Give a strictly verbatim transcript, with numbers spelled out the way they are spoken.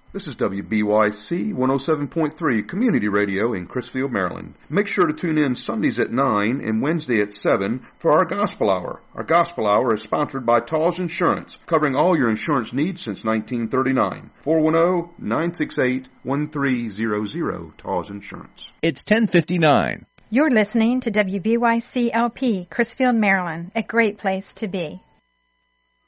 This is W B Y C one oh seven point three Community Radio in Crisfield, Maryland. Make sure to tune in Sundays at nine and Wednesday at seven for our Gospel Hour. Our Gospel Hour is sponsored by Tall's Insurance, covering all your insurance needs since nineteen thirty-nine. four one zero, nine six eight, one three zero zero, Tall's Insurance. It's ten fifty-nine. You're listening to W B Y C L P, Crisfield, Maryland, a great place to be.